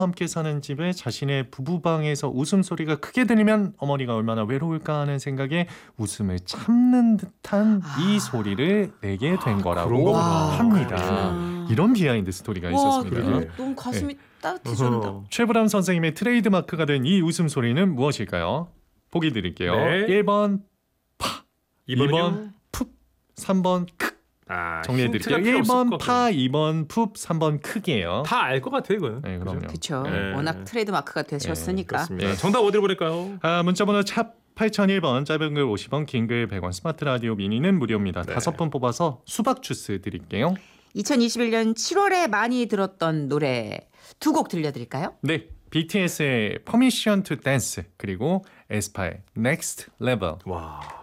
함께 사는 집에 자신의 부부방에서 웃음소리가 크게 들리면 어머니가 얼마나 외로울까 하는 생각에 웃음을 참는 듯한 이 소리를 내게 된 그런 거라고 거구나. 합니다. 그렇구나. 이런 비하인드 스토리가 있었습니다. 그러게. 너무 가슴이 따뜻해진다. 최불암 선생님의 트레이드 마크가 된 이 웃음소리는 무엇일까요? 보기 드릴게요. 네. 1번 파, 2번은요? 2번 푹, 3번 크. 정리해 드릴게요. 힌트가 필요 없을 1번 것 파, 같아요. 2번 푹, 3번 크기예요. 다 알 것 같아요, 이거는. 네, 그럼요. 그렇죠. 네. 워낙 트레이드 마크가 되셨으니까. 그렇습니다. 네. 정답 어디로 보낼까요? 문자번호 샵 8001번, 짧은 글 50원, 긴 글 100원, 스마트 라디오 미니는 무료입니다. 네. 5분 뽑아서 수박 주스 드릴게요. 2021년 7월에 많이 들었던 노래 두 곡 들려드릴까요? 네, BTS의 Permission to Dance 그리고 에스파의 Next Level. 와.